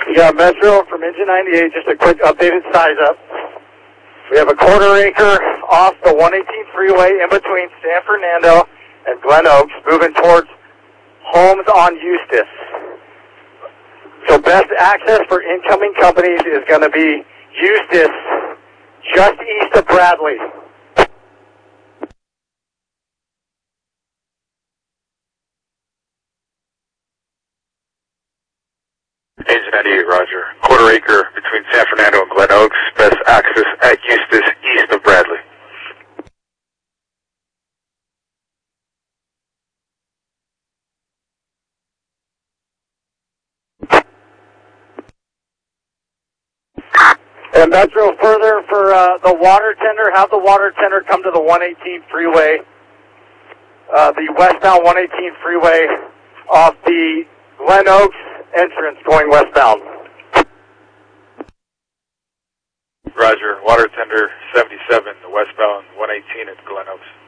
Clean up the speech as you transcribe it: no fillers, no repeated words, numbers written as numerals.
You got Metro from Engine 98, just a quick updated size up. We have a quarter acre off the 118 freeway in between San Fernando and Glen Oaks, moving towards homes on Eustis. So best access for incoming companies is going to be Eustis, just east of Bradley. Engine 98, roger. Quarter acre between San Fernando and Glen Oaks. Best access at Eustis, east of Bradley. And Metro further for the water tender, have the water tender come to the 118 freeway, the westbound 118 freeway off the Glen Oaks entrance going westbound. Roger. Water tender 77, the westbound 118 at Glen Oaks.